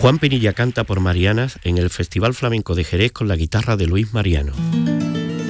Juan Pinilla canta por Marianas en el Festival Flamenco de Jerez con la guitarra de Luis Mariano.